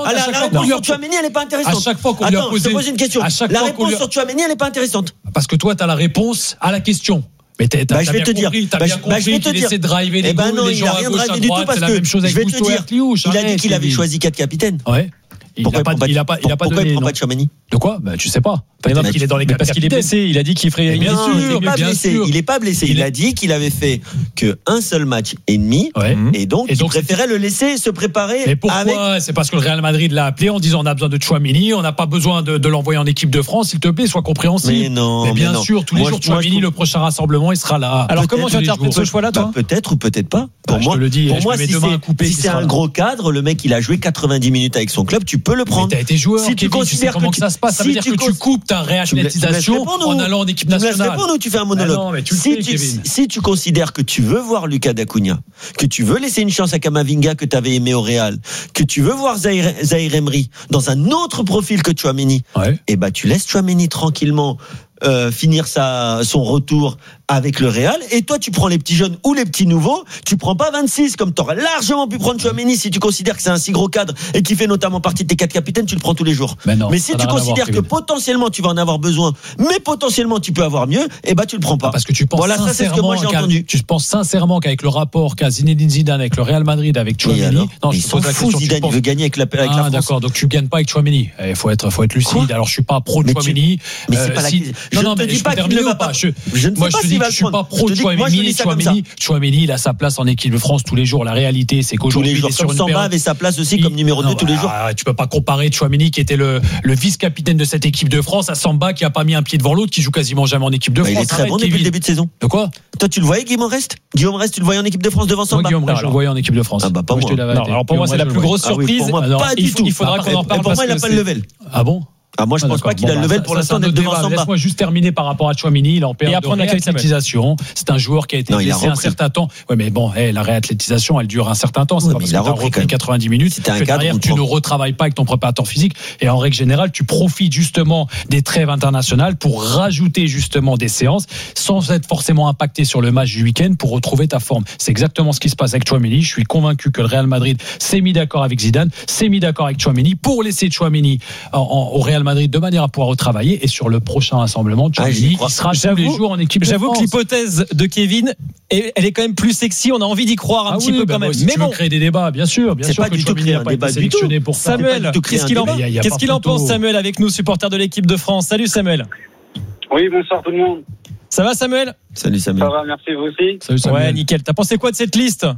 La réponse sur Tchouaméni, elle n'est pas intéressante. À chaque fois qu'on lui a posé. Je te pose une question. La réponse sur Tchouaméni, elle n'est pas intéressante. Parce que toi, tu as la réponse à la question. Mais je vais te dire. T'as bien compris qu'il essaie de driver les gars, les gens à gauche, à droite. C'est la même chose avec Gusto et Artliouche. Il a dit qu'il avait choisi 4 capitaines. Ouais. Pourquoi il prend pas Tchouaméni? De quoi? Tu sais pas. Peut-être qu'il est dans les parce qu'il est blessé. Il a dit qu'il ferait. Bien sûr. Il est pas blessé. Il a dit qu'il avait fait qu'un seul match et demi. Et donc il préférait le laisser se préparer. Mais pourquoi? C'est parce que le Real Madrid l'a appelé en disant on a besoin de Tchouaméni, on n'a pas besoin de l'envoyer en équipe de France. S'il te plaît, sois compréhensible. Mais bien sûr, tous les jours Tchouaméni, le prochain rassemblement, il sera là. Alors comment tu interprètes ce choix-là, toi? Peut-être ou peut-être pas. Pour moi, si c'est un gros cadre, le mec il a joué 90 minutes avec son club, tu peux le prendre. T'as été joueur. Si tu considères comment ça se passe, ça veut dire que tu coupes ta réathlétisation en allant en équipe nationale. Tu me laisses répondre ou tu fais un monologue? Si tu considères que tu veux voir Lucas Daconia, que tu veux laisser une chance à Camavinga que tu avais aimé au Real, que tu veux voir Zahir Emery dans un autre profil que Tchouaméni, et tu laisses Tchouaméni tranquillement finir son retour avec le Real, et toi tu prends les petits jeunes ou les petits nouveaux, tu prends pas 26 comme t'aurais largement pu prendre Tchouaméni si tu considères que c'est un si gros cadre et qui fait notamment partie de tes 4 capitaines, tu le prends tous les jours. Mais si tu considères que potentiellement tu vas en avoir besoin, mais potentiellement tu peux avoir mieux, tu le prends pas. Parce que tu penses ça c'est ce que moi j'ai entendu. Tu penses sincèrement qu'avec le rapport qu'a Zinedine Zidane avec le Real Madrid avec Tchouaméni, il s'en fout, Zidane il veut gagner avec la France. D'accord, donc tu gagnes pas avec Tchouaméni. Il faut être lucide. Alors je suis pas pro Tchouaméni. Mais c'est pas je ne te dis pas qu'il ne va pas. Je ne sais pas s'il va le prendre. Je suis pas pro Tchouaméni, il a sa place en équipe de France tous les jours. La réalité, c'est qu'aujourd'hui, il est sur une Samba avait sa place aussi comme numéro 2 tous les jours. Tu peux pas comparer Tchouaméni, qui était le vice-capitaine de cette équipe de France, à Samba, qui a pas mis un pied devant l'autre, qui joue quasiment jamais en équipe de France. Il est très bon depuis le début de saison. De quoi? Toi, tu le voyais, Guillaume Rest, tu le voyais en équipe de France devant Samba? Moi, je le voyais en équipe de France. Pas moi. Alors pour moi, c'est la plus grosse surprise. Pas du tout. Il faudra qu'on en parle. Pour moi, il n'a pas le level. Ah bon? Moi, je pense pas qu'il a le level pour l'instant d'être devant Samba. Laisse-moi juste terminer par rapport à Tchouaméni. Il est en période de réathlétisation. C'est un joueur qui a été blessé un certain temps. Ouais, mais bon, la réathlétisation, elle dure un certain temps. C'est pas parce que tu as repris 90 minutes que derrière, tu ne retravailles pas avec ton préparateur physique. Et en règle générale, tu profites justement des trêves internationales pour rajouter justement des séances sans être forcément impacté sur le match du week-end pour retrouver ta forme. C'est exactement ce qui se passe avec Tchouaméni. Je suis convaincu que le Real Madrid s'est mis d'accord avec Zidane, s'est mis d'accord avec Tchouaméni pour laisser Tchouaméni au Real Madrid de manière à pouvoir retravailler, et sur le prochain rassemblement Tchouaméni il sera tous les jours en équipe de France. J'avoue que l'hypothèse de Kevin, elle est quand même plus sexy, on a envie d'y croire un petit peu quand même. Mais tu veux créer des débats, bien sûr pas que du tout Tchouaméni n'a pas été sélectionné pour ça. Samuel, qu'est-ce qu'il en pense, Samuel, avec nous, supporter de l'équipe de France? Salut Samuel. Oui, bonsoir tout le monde. Ça va Samuel? Salut Samuel. Ça va, merci, vous aussi. Salut Samuel. Ouais, nickel. T'as pensé quoi de cette liste?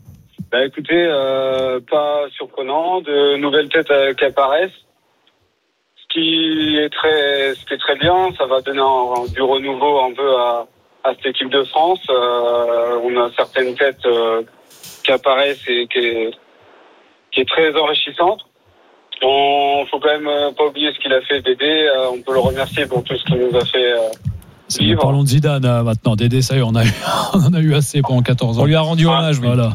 Écoutez, pas surprenant, de nouvelles têtes qui apparaissent. Ce qui est très bien, ça va donner du renouveau un peu à cette équipe de France. On a certaines têtes qui apparaissent et qui est très enrichissante. Faut quand même pas oublier ce qu'il a fait Dédé. On peut le remercier pour tout ce qu'il nous a fait vivre. Parlons de Zidane maintenant. Dédé, ça y est, on en a eu assez pendant 14 ans. On lui a rendu hommage. Voilà.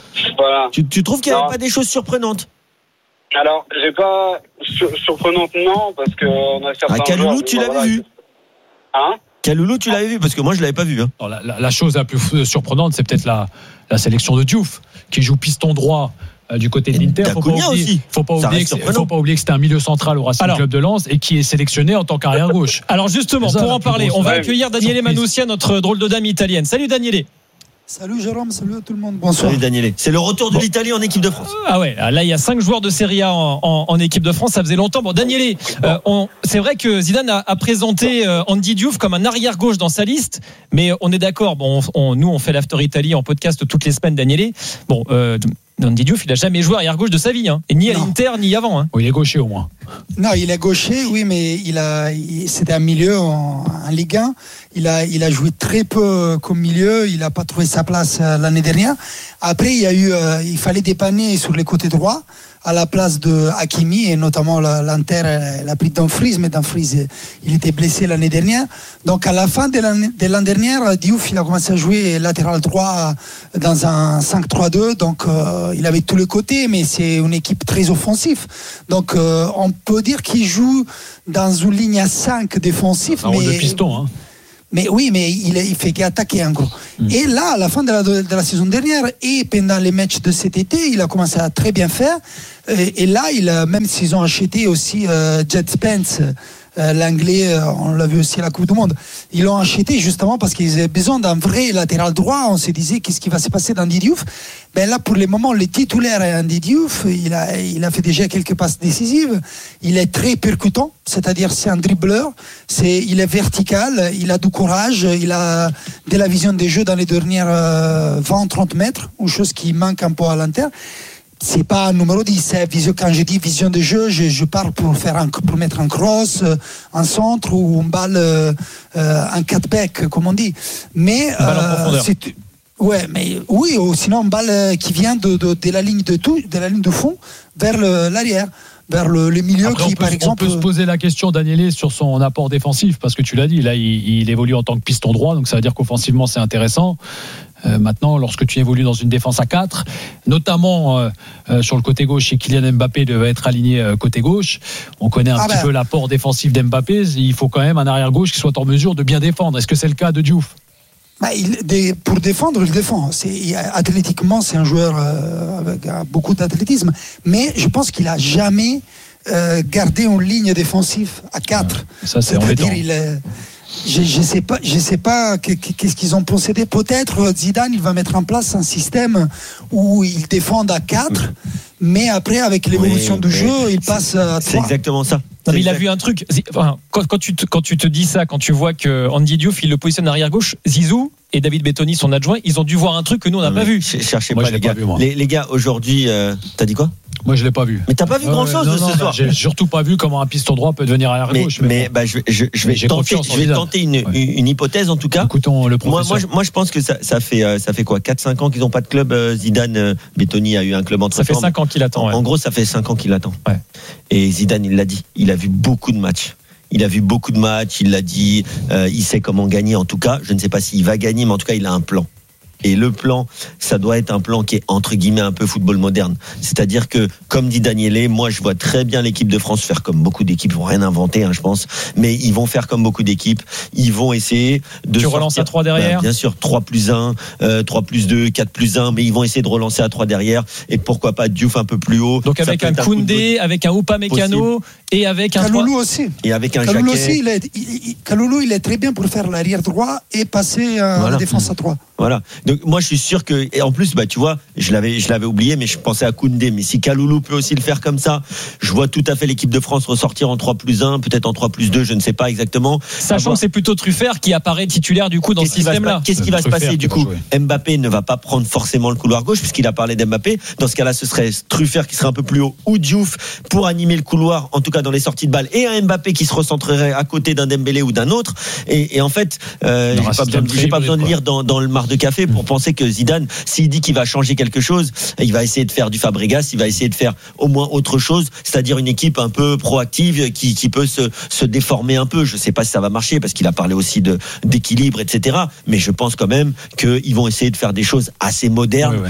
Tu trouves qu'il n'y avait pas des choses surprenantes? Alors, j'ai pas surprenante, non, parce que on a certains Kaloulou, tu l'avais vu? Kaloulou, tu l'avais vu? Parce que moi, je l'avais pas vu. Alors, la chose la plus surprenante, c'est peut-être la sélection de Diouf, qui joue piston droit du côté de l'Inter. Faut pas oublier que c'était un milieu central au Racing Club de Lens et qui est sélectionné en tant qu'arrière gauche. Alors justement, pour en parler, on va accueillir Daniele Manussia, notre drôle de dame italienne. Salut Daniele. Salut Jérôme, salut à tout le monde, bonsoir. Salut Daniele. C'est le retour de l'Italie en équipe de France. Ah ouais, là il y a 5 joueurs de Serie A en équipe de France, ça faisait longtemps. Bon Daniele, c'est vrai que Zidane a présenté Andy Diouf comme un arrière gauche dans sa liste, mais on est d'accord, nous on fait l'After Italie en podcast toutes les semaines, Daniele. Andy Diouf, il n'a jamais joué arrière gauche de sa vie, et ni à l'Inter ni avant. Il est gaucher au moins. Non, il est gaucher, oui, mais c'était un milieu en Ligue 1. Il a joué très peu comme milieu. Il n'a pas trouvé sa place l'année dernière. Après, il fallait dépanner sur les côtés droits à la place de Hakimi, et notamment l'Inter l'a pris Dumfries, mais Dumfries il était blessé l'année dernière. Donc à la fin de l'année dernière, Diouf il a commencé à jouer latéral droit dans un 5-3-2, donc il avait tous les côtés, mais c'est une équipe très offensive. Donc on peut dire qu'il joue dans une ligne à 5 défensif, un rôle de piston, Mais oui, mais il fait qu'attaquer en gros. Et là, à la fin de la saison dernière et pendant les matchs de cet été, il a commencé à très bien faire. Et là, même s'ils ont acheté aussi Jet Spence, l'anglais, on l'a vu aussi à la Coupe du Monde, ils l'ont acheté justement parce qu'ils avaient besoin d'un vrai latéral droit. On se disait qu'est-ce qui va se passer dans Diouf. Ben là, pour le moment, le titulaire est Andy Diouf. Il a fait déjà quelques passes décisives. Il est très percutant, c'est-à-dire c'est un dribbleur. Il est vertical, il a du courage, il a de la vision des jeux dans les dernières 20-30 mètres, une chose qui manque un peu à l'intérieur. C'est pas un numéro 10. Quand je dis vision de jeu, je parle pour mettre un cross, un centre ou une balle, un cutback, comme on dit. Mais ouais, mais oui, ou sinon une balle qui vient de la ligne de fond vers l'arrière. Vers le milieu. Après, par exemple, on peut se poser la question, Daniele, sur son apport défensif, parce que tu l'as dit, là il évolue en tant que piston droit, donc ça veut dire qu'offensivement c'est intéressant. Maintenant, lorsque tu évolues dans une défense à 4, notamment sur le côté gauche, et Kylian Mbappé devait être aligné côté gauche, on connaît un petit peu l'apport défensif d'Mbappé, il faut quand même un arrière gauche qui soit en mesure de bien défendre. Est-ce que c'est le cas de Diouf? Pour défendre, il défend. Athlétiquement, c'est un joueur avec beaucoup d'athlétisme, mais je pense qu'il a jamais gardé une ligne défensive à 4. Ça, c'est embêtant. Je sais pas qu'est-ce qu'ils ont procédé. Peut-être Zidane, il va mettre en place un système où ils défendent à 4, mais après, avec l'évolution du jeu, il passe à 3. C'est exactement ça. Non, mais il a vu un truc. Enfin, quand tu te dis ça, quand tu vois que Andy Diouf, il le positionne arrière gauche, Zizou et David Bettoni, son adjoint, ils ont dû voir un truc que nous on n'a pas vu. Cherchez pas, les gars. Les gars, aujourd'hui, t'as dit quoi? Moi, je l'ai pas vu. Mais t'as pas vu grand-chose ce soir. J'ai surtout pas vu comment un piston droit peut devenir arrière gauche. Mais je vais tenter une hypothèse en tout cas. Écoutons le professeur. Moi, je pense que ça fait quoi, 4-5 ans qu'ils n'ont pas de club. Zidane, Bettoni a eu un club entre temps. Ça fait 5 ans qu'il attend. En gros, ça fait 5 ans qu'il attend. Ouais. Et Zidane, il l'a dit. Il a vu beaucoup de matchs. Il l'a dit, il sait comment gagner en tout cas. Je ne sais pas s'il va gagner, mais en tout cas, il a un plan. Et le plan, ça doit être un plan qui est entre guillemets un peu football moderne. C'est-à-dire que, comme dit Daniele, moi je vois très bien l'équipe de France faire comme beaucoup d'équipes. Ils vont rien inventer, je pense, mais ils vont faire comme beaucoup d'équipes. Ils vont essayer de. Tu relances à 3 derrière. Bien sûr, 3+1, 3+2, 4+1, mais ils vont essayer de relancer à 3 derrière. Et pourquoi pas Diouf un peu plus haut. Donc avec un Koundé, avec un Upamecano et avec un Kaloulou aussi. Et avec un Kaloulou Jacquet. aussi, Kaloulou, il est très bien pour faire l'arrière droit et passer la défense à 3. Voilà. Donc moi je suis sûr que, et en plus tu vois, je l'avais oublié, mais je pensais à Koundé. Mais si Kaloulou peut aussi le faire comme ça, je vois tout à fait l'équipe de France ressortir en 3+1, peut-être en 3+2, je ne sais pas exactement. Sachant que c'est plutôt Truffert qui apparaît titulaire du coup dans ce système-là. Qu'est-ce qui va se passer du coup? Mbappé ne va pas prendre forcément le couloir gauche puisqu'il a parlé d'Mbappé. Dans ce cas-là, ce serait Truffert qui serait un peu plus haut ou Diouf pour animer le couloir, en tout cas dans les sorties de balles, et un Mbappé qui se recentrerait à côté d'un Dembélé ou d'un autre. Et en fait, j'ai pas besoin de lire dans le mar de café pour penser que Zidane, s'il dit qu'il va changer quelque chose, il va essayer de faire du Fabregas, il va essayer de faire au moins autre chose, c'est-à-dire une équipe un peu proactive qui peut se déformer un peu. Je sais pas si ça va marcher parce qu'il a parlé aussi d'équilibre, etc. Mais je pense quand même qu'ils vont essayer de faire des choses assez modernes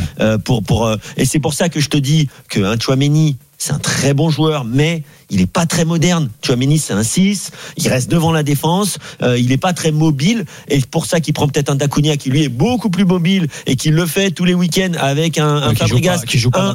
et c'est pour ça que je te dis qu'un Tchouaméni, c'est un très bon joueur, mais il n'est pas très moderne. Tchouaméni, c'est un 6, il reste devant la défense, il n'est pas très mobile, et c'est pour ça qu'il prend peut-être un Dacunia qui lui est beaucoup plus mobile et qui le fait tous les week-ends avec un Fabregas,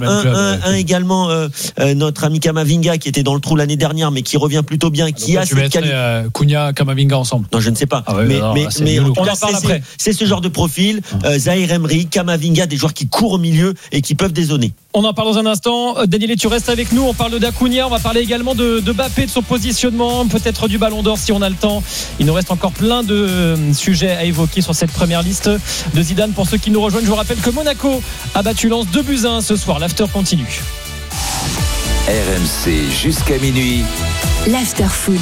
également notre ami Camavinga qui était dans le trou l'année dernière mais qui revient plutôt bien, qui a cette qualité. Cunha, Camavinga ensemble. Non, je ne sais pas. Mais on en parle après. C'est ce genre de profil. Zaïre Emery, Camavinga, des joueurs qui courent au milieu et qui peuvent dézonner. On en parle dans un instant. Daniele, tu restes avec nous. On parle de Dacunia, on va parler également de Mbappé, de son positionnement, peut-être du Ballon d'Or si on a le temps. Il nous reste encore plein de sujets à évoquer sur cette première liste de Zidane. Pour ceux qui nous rejoignent, je vous rappelle que Monaco a battu Lens 2-1 ce soir. L'after continue. RMC jusqu'à minuit. L'after foot.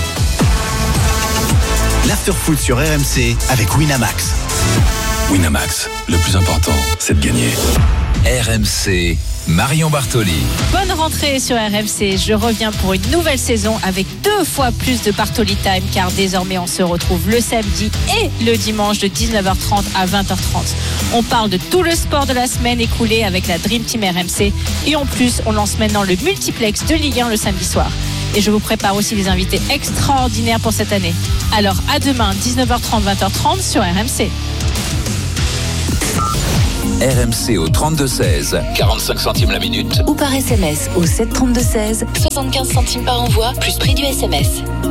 L'after foot sur RMC avec Winamax. Winamax, le plus important, c'est de gagner. RMC, Marion Bartoli. Bonne rentrée sur RMC. Je reviens pour une nouvelle saison avec 2 fois plus de Bartoli Time, car désormais on se retrouve le samedi et le dimanche de 19h30 à 20h30. On parle de tout le sport de la semaine écoulée avec la Dream Team RMC, et en plus on lance maintenant le multiplex de Ligue 1 le samedi soir. Et je vous prépare aussi des invités extraordinaires pour cette année. Alors à demain, 19h30, 20h30 sur RMC. RMC au 32-16, 45 centimes la minute. Ou par SMS au 732-16, 75 centimes par envoi, plus prix du SMS.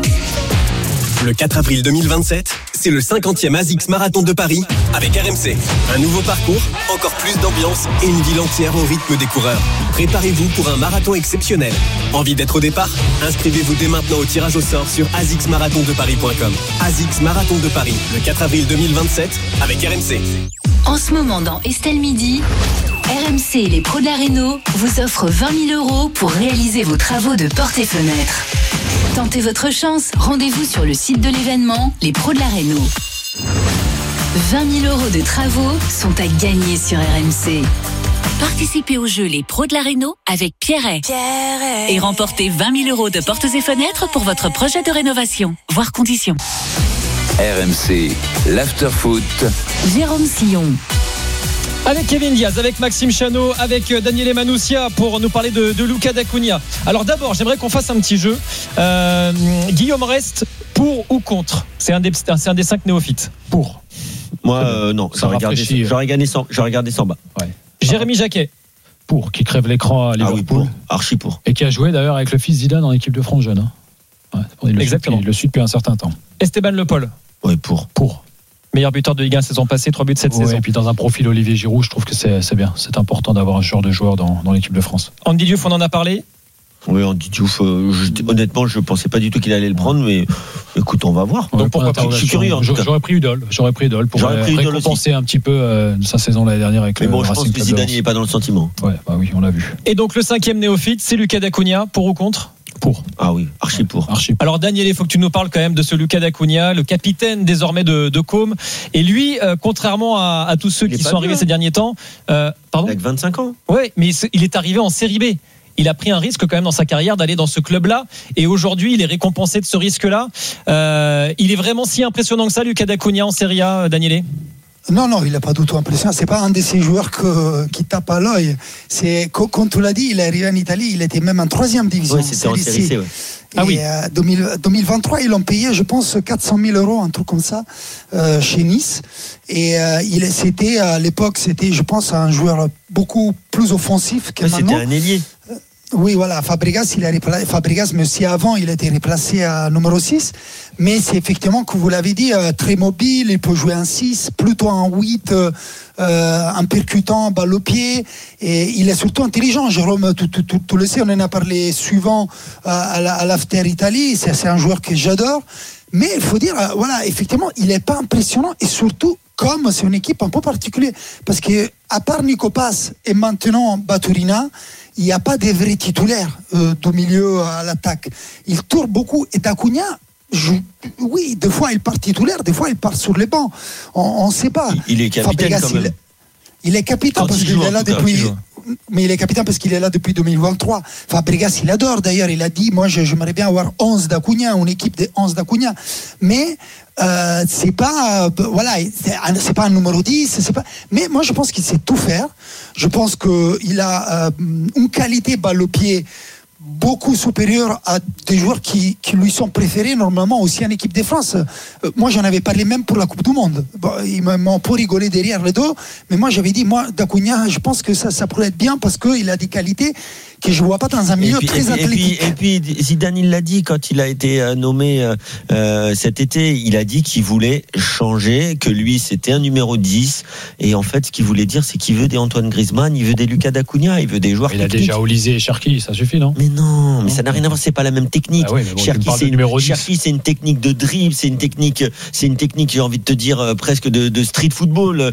Le 4 avril 2027, c'est le 50e ASICS Marathon de Paris avec RMC. Un nouveau parcours, encore plus d'ambiance et une ville entière au rythme des coureurs. Préparez-vous pour un marathon exceptionnel. Envie d'être au départ ? Inscrivez-vous dès maintenant au tirage au sort sur asicsmarathondeparis.com. ASICS Marathon de Paris, le 4 avril 2027 avec RMC. En ce moment dans Estelle Midi, RMC et les pros de la Réno vous offrent 20 000 € pour réaliser vos travaux de portes et fenêtres. Tentez votre chance, rendez-vous sur le site de l'événement, les pros de la Réno. 20 000 € de travaux sont à gagner sur RMC. Participez au jeu Les Pros de la Réno avec Pierret. Et remportez 20 000 € de portes et fenêtres pour votre projet de rénovation. Voir conditions. RMC, l'after-foot. Jérôme Sillon. Avec Kevin Diaz, avec Maxime Chanot, avec Daniele Manussia pour nous parler de Lucas D'Acunha. Alors d'abord, j'aimerais qu'on fasse un petit jeu. Guillaume Rest, pour ou contre ? C'est un des 5 néophytes. Pour. Moi, non. J'aurais regardé Samba. Ouais. Jérémy Jacquet. Pour, qui crève l'écran à Liverpool. Ah oui, pour. Archi pour. Et qui a joué d'ailleurs avec le fils Zidane en équipe de France jeune. Hein. Ouais, exactement. Il le suit depuis un certain temps. Esteban Le Paul. Oui, pour. Meilleur buteur de Ligue 1 saison passée, 3 buts cette saison. Et puis dans un profil Olivier Giroud, je trouve que c'est bien. C'est important d'avoir un genre de joueur dans l'équipe de France. Andy Diouf, on en a parlé. Oui, Andy Diouf, honnêtement, je ne pensais pas du tout qu'il allait le prendre, mais écoute, on va voir. Donc pourquoi pas ? Je suis curieux. J'aurais pris Udol pour récompenser un petit peu sa saison l'année dernière avec le Racing Club. Mais bon, je pense que Zidane n'est pas dans le sentiment. Ouais, bah oui, on l'a vu. Et donc le 5e néophyte, c'est Lucas D'Acunha, pour ou contre ? Pour. Ah oui, archi pour. Alors Daniel, il faut que tu nous parles quand même de ce Lucas D'Acunha, le capitaine désormais de Côme. Et lui, contrairement à tous ceux qui sont arrivés ces derniers temps, pardon ? Avec 25 ans. Oui, mais il est arrivé en Série B. Il a pris un risque quand même dans sa carrière d'aller dans ce club-là. Et aujourd'hui, il est récompensé de ce risque-là. Il est vraiment si impressionnant que ça, Lucas D'Acunha en Série A, Daniele ? Non, il n'est pas du tout impressionnant. C'est pas un de ces joueurs qui tape à l'œil. C'est, comme tu l'as dit, il est arrivé en Italie, il était même en 3e division. Oui, c'était en Série C. Ouais. Ah oui. 2023, ils l'ont payé, je pense, 400 000 €, un truc comme ça, chez Nice. Et c'était à l'époque, je pense, un joueur beaucoup plus offensif que maintenant. C'était un ailier. Oui, voilà, Fabregas, mais aussi avant, il a été replacé à numéro 6. Mais c'est effectivement, comme vous l'avez dit, très mobile, il peut jouer en 6, plutôt en 8, en percutant, balle au pied. Et il est surtout intelligent, Jérôme, tu le sais, on en a parlé suivant à l'After Italie, c'est un joueur que j'adore. Mais il faut dire, voilà, effectivement, il n'est pas impressionnant et surtout, comme c'est une équipe un peu particulière, parce que à part Nico Paz et maintenant Baturina, il n'y a pas de vrais titulaires du milieu à l'attaque. Il tourne beaucoup et D'Acunha, oui, des fois il part titulaire, des fois il part sur les bancs. On ne sait pas. Il est capitaine quand même. Il est capitaine parce qu'il est là depuis. Mais il est capitaine parce qu'il est là depuis 2023. Fabregas, il adore d'ailleurs. Il a dit, moi, j'aimerais bien avoir 11 D'Acunha, une équipe de 11 D'Acunha. Mais c'est pas, voilà, c'est pas un numéro 10. C'est pas. Mais moi, je pense qu'il sait tout faire. Je pense qu'il a une qualité balle au pied beaucoup supérieure à des joueurs qui lui sont préférés normalement aussi en équipe de France. Moi, j'en avais parlé même pour la Coupe du Monde. Bon, ils m'ont pas rigolé derrière le dos, mais moi, j'avais dit, moi, D'Acunha, je pense que ça pourrait être bien parce qu'il a des qualités que je vois pas dans un milieu très athlétique. Et puis, Zidane, il l'a dit quand il a été nommé cet été, il a dit qu'il voulait changer, que lui, c'était un numéro 10. Et en fait, ce qu'il voulait dire, c'est qu'il veut des Antoine Griezmann, il veut des Lucas D'Acunha, il veut des joueurs. Il a déjà Olysée et Cherki, ça suffit, non ? Mais non, mais ça n'a rien à voir, c'est pas la même technique. Ah oui, bon, Cherki, c'est une technique de dribble, c'est une technique, j'ai envie de te dire, presque de street football.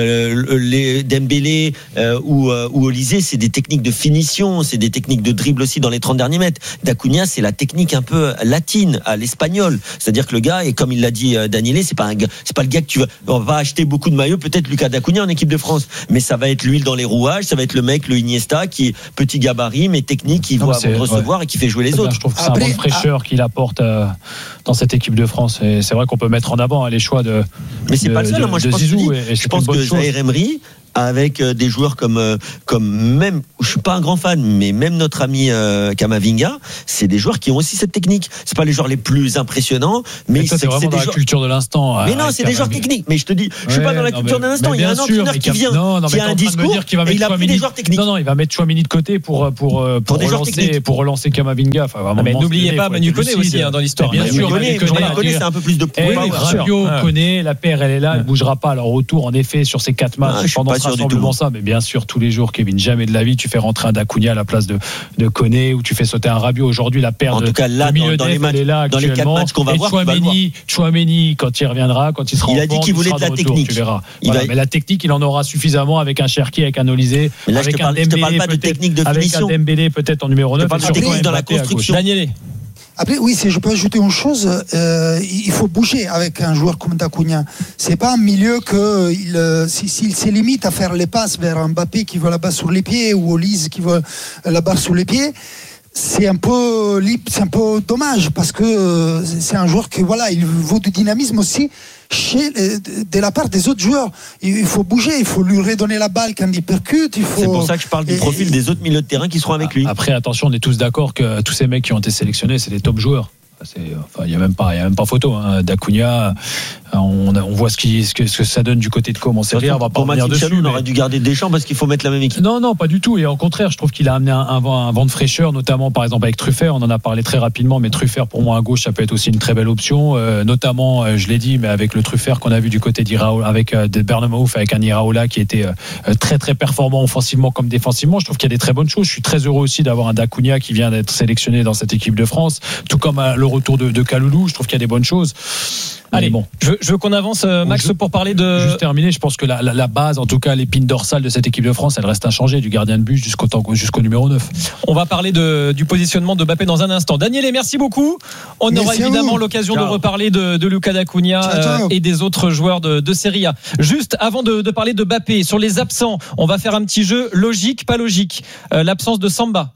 Les Dembélé ou Olysée, c'est des techniques de finition, c'est des techniques de dribble aussi dans les 30 derniers mètres. D'Acunha, c'est la technique un peu latine, à l'espagnol. C'est-à-dire que le gars, et comme il l'a dit Daniele, c'est pas le gars que on va acheter beaucoup de maillots, peut-être Lucas D'Acunha en équipe de France, mais ça va être l'huile dans les rouages, ça va être le mec, le Iniesta, qui est petit gabarit, mais technique, qui voit avant de recevoir et qui fait jouer les autres. Je trouve que c'est un vent de fraîcheur qu'il apporte dans cette équipe de France. Et c'est vrai qu'on peut mettre en avant les choix de. Mais c'est pas le seul. Moi, je pense que Zaïre Emery avec des joueurs comme même, je suis pas un grand fan, mais même notre ami Camavinga, c'est des joueurs qui ont aussi cette technique. C'est pas les joueurs les plus impressionnants, mais ça, c'est vraiment dans la culture de l'instant. Mais non, c'est des joueurs techniques. Mais je te dis, je suis pas dans la culture de l'instant. Il y a un entraîneur qui vient, qui a un discours, et il a pris des joueurs techniques. Non, il va mettre Chouameni de côté pour relancer Camavinga. Enfin, mais n'oubliez pas Manu Koné aussi dans l'histoire. Bien sûr, Koné, c'est un peu plus de poids. Rabiot, Koné, la paire, elle est là, elle bougera pas. Alors retour, en effet, sur ces 4 matchs pendant ce rassemblement, ça. Mais bien sûr, tous les jours, Kevin, jamais de la vie, tu fais rentrer un Dacunia à la place de Koné ou tu fais sauter un Rabiot. Aujourd'hui, la paire de milieu dans les 4 matchs qu'on va voir, Chouameni, quand il reviendra, quand il sera en forme, il a dit qu'il voulait de la technique. Tu verras. Mais la technique, il en aura suffisamment avec un Cherki, avec un Olysée, avec un Dembélé, parle pas de technique de finition. Avec un Dembélé peut-être en numéro 9. Je parle de technique dans la construction. Daniel. Après, oui, si je peux ajouter une chose, il faut bouger avec un joueur comme Dacunia. C'est pas un milieu s'il se limite à faire les passes vers Mbappé qui veut la balle sur les pieds ou Olise qui veut la balle sur les pieds. C'est un peu dommage parce que c'est un joueur que il vaut du dynamisme aussi de la part des autres joueurs. Il faut bouger, il faut lui redonner la balle quand il percute. C'est pour ça que je parle du profil des autres milieux de terrain qui seront avec lui. Après, attention, on est tous d'accord que tous ces mecs qui ont été sélectionnés, c'est des top joueurs. Il y a même pas photo. Dacunia, on voit ce que ça donne du côté de Com en Serie A. On va pas revenir dessus. On aurait dû garder Deschamps parce qu'il faut mettre la même équipe. Non, pas du tout. Et au contraire, je trouve qu'il a amené un vent de fraîcheur, notamment par exemple avec Truffert. On en a parlé très rapidement, mais Truffert pour moi à gauche, ça peut être aussi une très belle option. Notamment, je l'ai dit, mais avec le Truffert qu'on a vu du côté d'Iraola, avec de Bernamaouf, avec un Iraola qui était très très performant offensivement comme défensivement. Je trouve qu'il y a des très bonnes choses. Je suis très heureux aussi d'avoir un Dacunia qui vient d'être sélectionné dans cette équipe de France, tout comme le retour de Kaloulou. Je trouve qu'il y a des bonnes choses. Allez, bon, je veux qu'on avance, Max, pour parler de. Juste terminer, je pense que la base, en tout cas l'épine dorsale de cette équipe de France, elle reste inchangée, du gardien de but jusqu'au numéro 9. On va parler du positionnement de Mbappé dans un instant. Daniel, merci beaucoup. On aura évidemment l'occasion de reparler de Lucas Dacunia et des autres joueurs de Serie A. Juste avant de parler de Mbappé, sur les absents, on va faire un petit jeu logique, pas logique. L'absence de Samba.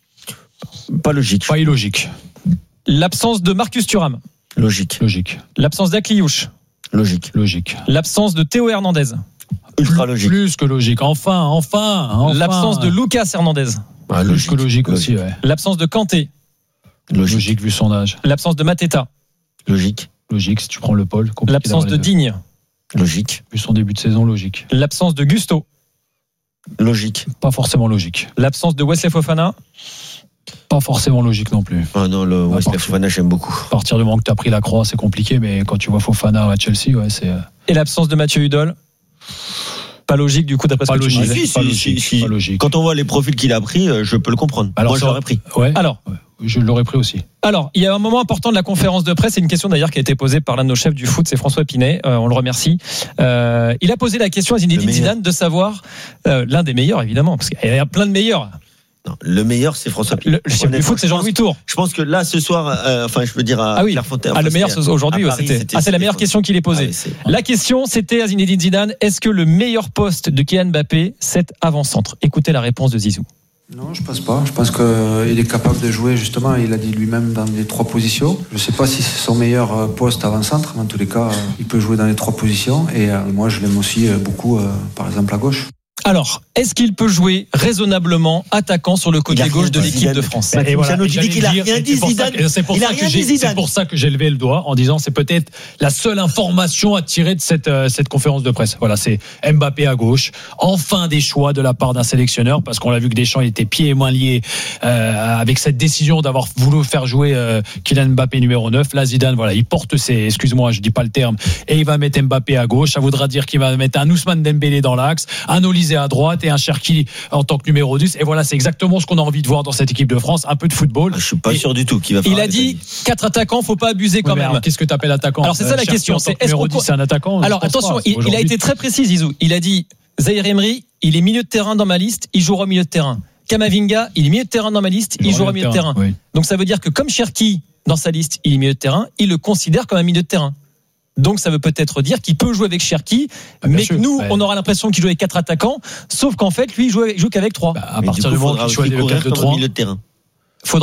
Pas logique. Pas illogique. L'absence de Marcus Thuram. Logique. L'absence d'Akliouche. Logique. L'absence de Théo Hernandez. Ultra logique. Plus que logique. Enfin. L'absence de Lucas Hernandez. Plus que logique aussi, ouais. L'absence de Kanté. Logique vu son âge. L'absence de Mateta. Logique si tu prends le pôle. L'absence de Digne. Logique. Vu son début de saison, logique. L'absence de Gusto. Logique. Pas forcément logique. L'absence de Wesley Fofana. Pas forcément logique non plus. Ah non, le Wesley Fofana, j'aime beaucoup. À partir du moment que tu as pris la croix, c'est compliqué, mais quand tu vois Fofana à Chelsea, c'est. Et l'absence de Mathieu Hudol. Pas logique du coup d'après ce que tu disais. Pas logique. Quand on voit les profils qu'il a pris, je peux le comprendre. Alors, moi, je l'aurais pris. Ouais. Alors. Je l'aurais pris aussi. Alors, il y a un moment important de la conférence de presse, c'est une question d'ailleurs qui a été posée par l'un de nos chefs du foot, c'est François Pinet, on le remercie. Il a posé la question à Zinedine Zidane de savoir, l'un des meilleurs évidemment, parce qu'il y a plein de meilleurs. Non, le meilleur, c'est François Pinet. Le chef du foot, c'est Jean-Louis Tour. Je pense que là, ce soir, je veux dire à Clairefontaine. Le meilleur aujourd'hui, c'est la meilleure question qu'il ait posée. La question, c'était à Zinedine Zidane, est-ce que le meilleur poste de Kylian Mbappé, c'est avant-centre? Écoutez la réponse de Zizou. Non, je pense pas. Je pense qu'il est capable de jouer, justement, il a dit lui-même, dans les 3 positions. Je ne sais pas si c'est son meilleur poste avant-centre, mais en tous les cas, il peut jouer dans les 3 positions. Et moi, je l'aime aussi beaucoup, par exemple, à gauche. Alors, est-ce qu'il peut jouer raisonnablement attaquant sur le côté gauche de l'équipe de France? Et voilà, tu dis qu'il a rien dit, Zidane. C'est pour ça que j'ai levé le doigt en disant c'est peut-être la seule information à tirer de cette conférence de presse. Voilà, c'est Mbappé à gauche. Enfin des choix de la part d'un sélectionneur, parce qu'on l'a vu que Deschamps il était pieds et mains liés avec cette décision d'avoir voulu faire jouer Kylian Mbappé numéro 9. Là, Zidane, voilà, il porte excuse-moi, je dis pas le terme, et il va mettre Mbappé à gauche. Ça voudra dire qu'il va mettre un Ousmane Dembélé dans l'axe, un Olysée à droite et un Cherki en tant que numéro 10. Et voilà, c'est exactement ce qu'on a envie de voir dans cette équipe de France. Un peu de football. Je suis pas sûr du tout qu'il va faire. Il a dit 4 attaquants, faut pas abuser quand même. Qu'est-ce que tu appelles attaquant? Alors c'est ça la question. C'est numéro 10, c'est un attaquant. Alors attention, il a été très précis, Zizou. Il a dit Zaïre Emery, il est milieu de terrain dans ma liste, il jouera au milieu de terrain. Camavinga, il est milieu de terrain dans ma liste, il jouera au milieu de terrain. Oui. Donc ça veut dire que comme Cherki dans sa liste, il est milieu de terrain, il le considère comme un milieu de terrain. Donc ça veut peut-être dire qu'il peut jouer avec Cherki, mais que nous, on aura l'impression qu'il joue avec 4 attaquants, sauf qu'en fait, lui, il joue qu'avec 3. À partir du moment qu'il joue avec 4 de 3, milieu de terrain. Faudra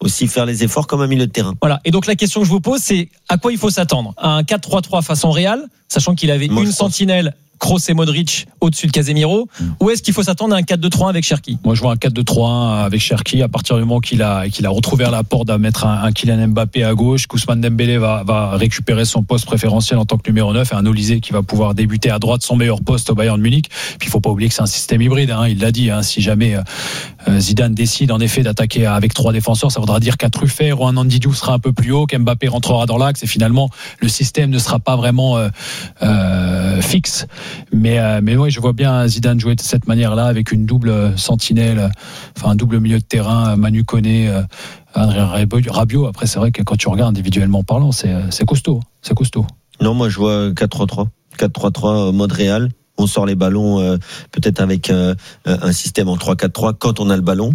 aussi faire les efforts comme un milieu de terrain. Voilà. Et donc la question que je vous pose, c'est à quoi il faut s'attendre ? À un 4-3-3 façon Real, sachant qu'il avait une sentinelle, Kroos et Modric au-dessus de Casemiro, ou est-ce qu'il faut s'attendre à un 4-2-3-1 avec Cherki ? Moi, je vois un 4-2-3-1 avec Cherki à partir du moment qu'il a retrouvé la porte à mettre un Kylian Mbappé à gauche. Ousmane Dembélé va récupérer son poste préférentiel en tant que numéro 9 et un Olysée qui va pouvoir débuter à droite, son meilleur poste au Bayern de Munich. Puis il faut pas oublier que c'est un système hybride, il l'a dit, si jamais Zidane décide en effet d'attaquer avec 3 défenseurs, ça voudra dire qu'un Truffert ou un Andy Diouf sera un peu plus haut, qu'Mbappé rentrera dans l'axe et finalement le système ne sera pas vraiment fixe. Mais oui, je vois bien Zidane jouer de cette manière-là avec une double sentinelle, un double milieu de terrain, Manu Koné, André Rabiot. Après, c'est vrai que quand tu regardes individuellement parlant, c'est costaud. C'est costaud. Non, moi je vois 4-3-3. 4-3-3 mode Real. On sort les ballons peut-être avec un système en 3-4-3 quand on a le ballon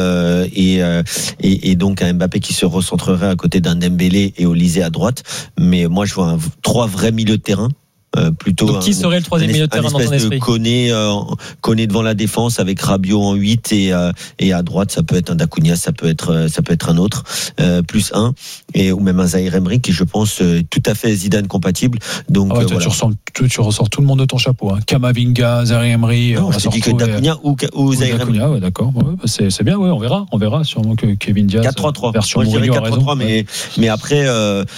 et donc un Mbappé qui se recentrerait à côté d'un Dembélé et Olysée à droite. Mais moi je vois 3 vrais milieux de terrain. Plutôt donc qui serait le troisième milieu de terrain dans ton esprit ? Koné devant la défense avec Rabiot en 8 et à droite ça peut être un Dacunia, ça peut être un autre plus un ou même un Zaïre Emery qui je pense tout à fait Zidane compatible. Donc voilà. Tu ressors tout le monde de ton chapeau, Camavinga, Zaïre Emery. Non, je te dis que Dacunia ou Zaïre Emery. Ouais, d'accord. Ouais, c'est bien. Ouais, on verra sûrement que Kevin Diaz 4-3-3. Version moi je dirais 4-3-3 mais après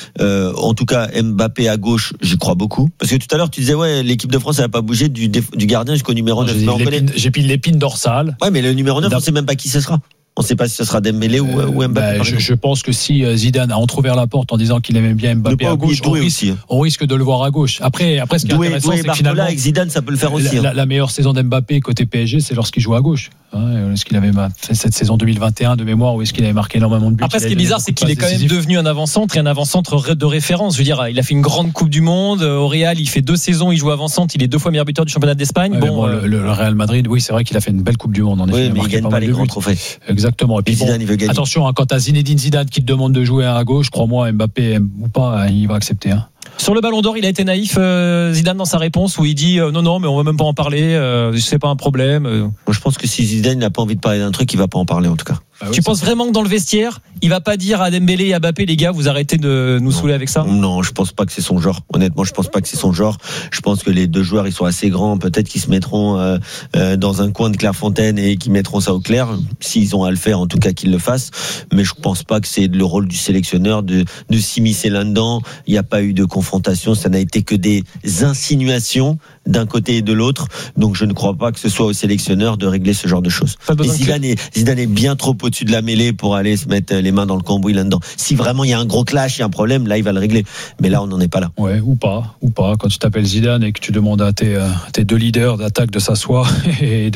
en tout cas Mbappé à gauche, j'y crois beaucoup parce que tout à l'heure tu disais l'équipe de France elle n'a pas bougé du gardien jusqu'au numéro 9. J'ai pile l'épine dorsale. Ouais, mais le numéro 9 on sait même pas qui ce sera. On ne sait pas si ce sera Dembélé ou Mbappé. Je pense que si Zidane a entrouvert la porte en disant qu'il aimait bien Mbappé à gauche, on risque de le voir à gauche. Après ce qui est intéressant, c'est que finalement, avec Zidane, ça peut le faire aussi. La meilleure saison d'Mbappé côté PSG, c'est lorsqu'il joue à gauche. Est-ce qu'il avait fait cette saison 2021 de mémoire ou est-ce qu'il avait marqué énormément de buts ? Après, ce qui est bizarre, c'est qu'il est quand même devenu un avant-centre et un avant-centre de référence. Je veux dire, il a fait une grande Coupe du Monde. Au Real, il fait 2 saisons, il joue avant-centre. Il est 2 fois meilleur buteur du championnat d'Espagne. Le Real Madrid, oui, c'est vrai qu'il a fait une belle Coupe du Monde. En effet, mais il gagne pas les grands trophées. Exactement. Et puis Zidane, il veut gagner. Attention, quand t'as Zinedine Zidane qui te demande de jouer à gauche, crois-moi, Mbappé ou pas, il va accepter. Sur le Ballon d'Or, il a été naïf, Zidane, dans sa réponse où il dit non, mais on va même pas en parler. C'est pas un problème. Moi, je pense que si Zidane n'a pas envie de parler d'un truc, il va pas en parler en tout cas. Tu penses vraiment que dans le vestiaire, il va pas dire à Dembélé et à Mbappé, les gars, vous arrêtez de nous saouler avec ça ? Non, je pense pas que c'est son genre. Honnêtement, je pense pas que c'est son genre. Je pense que les 2 joueurs, ils sont assez grands. Peut-être qu'ils se mettront dans un coin de Clairefontaine et qu'ils mettront ça au clair. S'ils ont à le faire, en tout cas, qu'ils le fassent. Mais je pense pas que c'est le rôle du sélectionneur de s'immiscer là-dedans. Il n'y a pas eu de confrontation. Ça n'a été que des insinuations d'un côté et de l'autre. Donc, je ne crois pas que ce soit au sélectionneur de régler ce genre de choses. Et Zidane est bien trop au-dessus de la mêlée pour aller se mettre les mains dans le cambouis là-dedans. Si vraiment il y a un gros clash, il y a un problème, là il va le régler. Mais là on n'en est pas là. Ouais, ou pas. Quand tu t'appelles Zidane et que tu demandes à tes 2 leaders d'attaque de s'asseoir et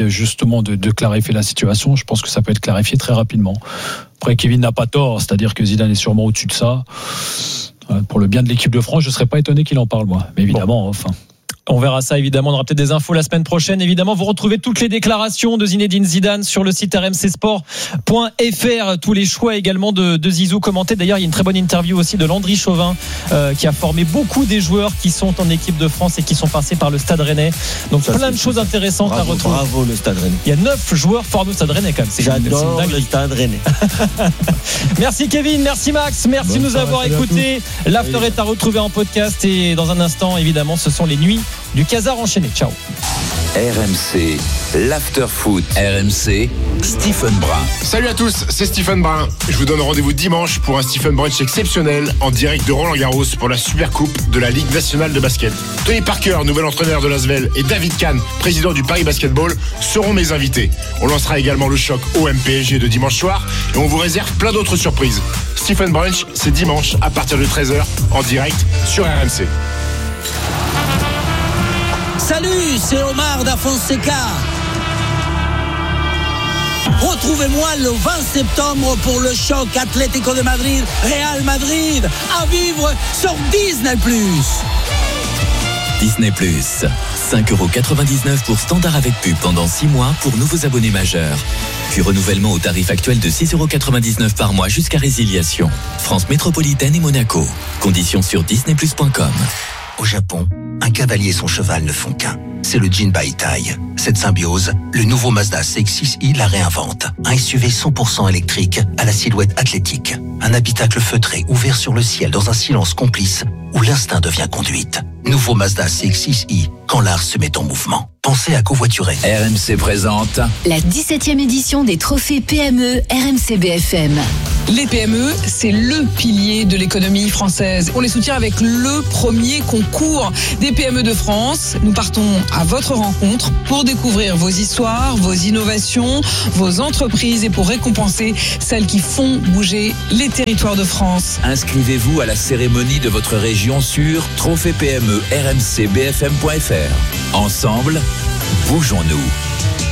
de clarifier la situation, je pense que ça peut être clarifié très rapidement. Après, Kevin n'a pas tort, c'est-à-dire que Zidane est sûrement au-dessus de ça. Pour le bien de l'équipe de France, je ne serais pas étonné qu'il en parle, moi. Mais évidemment, On verra ça évidemment, on aura peut-être des infos la semaine prochaine. Évidemment, vous retrouvez toutes les déclarations de Zinedine Zidane sur le site rmcsport.fr, tous les choix également de Zizou commentés. D'ailleurs, il y a une très bonne interview aussi de Landry Chauvin qui a formé beaucoup des joueurs qui sont en équipe de France et qui sont passés par le Stade Rennais. Donc ça, plein de choses intéressantes à retrouver. Bravo le Stade Rennais. Il y a 9 joueurs formés au Stade Rennais quand même. J'adore le Stade Rennais. Merci Kevin, merci Max, merci de nous avoir écoutés. L'after est à retrouver en podcast et dans un instant, évidemment, ce sont les nuits du Casar enchaîné. Ciao. RMC, l'after foot. RMC, Stephen Brun. Salut à tous, c'est Stephen Brun. Je vous donne rendez-vous dimanche pour un Stephen Brunch exceptionnel en direct de Roland-Garros pour la Super Coupe de la Ligue nationale de basket. Tony Parker, nouvel entraîneur de l'Asvel, et David Kahn, président du Paris Basketball, seront mes invités. On lancera également le choc OM-PSG de dimanche soir et on vous réserve plein d'autres surprises. Stephen Brunch, c'est dimanche à partir de 13h en direct sur RMC. Salut, c'est Omar da Fonseca. Retrouvez-moi le 20 septembre pour le choc Atlético de Madrid, Real Madrid, à vivre sur Disney+. Disney+, 5,99€ pour standard avec pub pendant 6 mois pour nouveaux abonnés majeurs. Puis renouvellement au tarif actuel de 6,99€ par mois jusqu'à résiliation. France métropolitaine et Monaco. Conditions sur disneyplus.com. Au Japon, un cavalier et son cheval ne font qu'un. C'est le Jinbaitai. Cette symbiose, le nouveau Mazda CX-6i la réinvente. Un SUV 100% électrique à la silhouette athlétique. Un habitacle feutré ouvert sur le ciel dans un silence complice où l'instinct devient conduite. Nouveau Mazda CX-6i, quand l'art se met en mouvement. Pensez à covoiturer. RMC présente la 17e édition des trophées PME RMC BFM. Les PME, c'est le pilier de l'économie française. On les soutient avec le premier concours des PME de France. Nous partons à votre rencontre pour découvrir vos histoires, vos innovations, vos entreprises et pour récompenser celles qui font bouger les territoires de France. Inscrivez-vous à la cérémonie de votre région sur trophée PME rmcbfm.fr. Ensemble, bougeons-nous.